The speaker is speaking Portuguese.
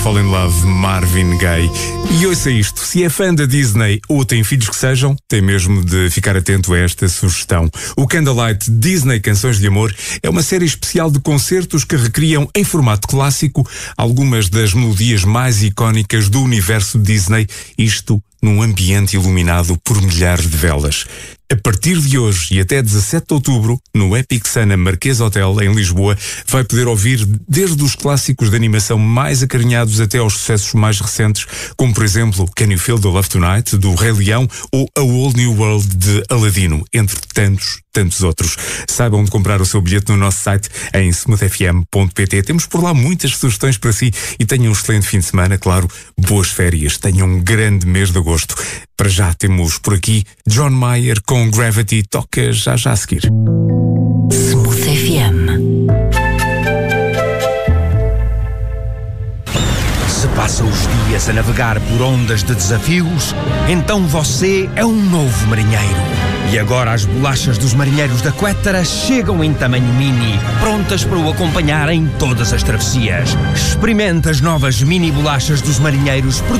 Fall in Love, Marvin Gaye. E ouça isto, se é fã da Disney ou tem filhos que sejam, tem mesmo de ficar atento a esta sugestão. O Candlelight Disney Canções de Amor é uma série especial de concertos que recriam em formato clássico algumas das melodias mais icónicas do universo Disney, isto num ambiente iluminado por milhares de velas. A partir de hoje e até 17 de outubro, no Epic Sana Marquês Hotel, em Lisboa, vai poder ouvir desde os clássicos de animação mais acarinhados até aos sucessos mais recentes, como por exemplo Can You Feel the Love Tonight, do Rei Leão, ou A Whole New World, de Aladino, entre tantos outros. Saibam de comprar o seu bilhete no nosso site em smoothfm.pt. Temos por lá muitas sugestões para si e tenham um excelente fim de semana, claro, boas férias, tenham um grande mês de agosto. Para já temos por aqui John Mayer com Gravity, toca já a seguir. Smooth FM. Se passa os dias a navegar por ondas de desafios, então você é um novo marinheiro. E agora as bolachas dos marinheiros da Quétara chegam em tamanho mini, prontas para o acompanhar em todas as travessias. Experimente as novas mini bolachas dos marinheiros